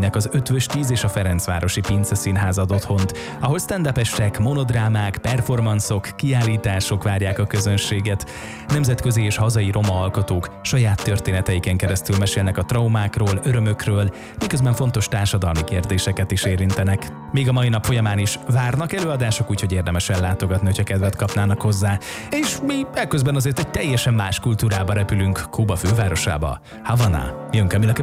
rendezvénynek az Ötvös 10 és a Ferencvárosi Pince Színház ad otthont, ahol stand-upesek, monodrámák, performanszok, kiállítások várják a közönséget. Nemzetközi és hazai roma alkotók saját történeteiken keresztül mesélnek a traumákról, örömökről, miközben fontos társadalmi kérdéseket is érintenek. Még a mai nap folyamán is várnak előadások, úgyhogy érdemes ellátogatni, hogyha kedvet kapnának hozzá. És mi ekközben azért egy teljesen más kultúrába repülünk, Kuba fővárosába, Havana. Jön Camila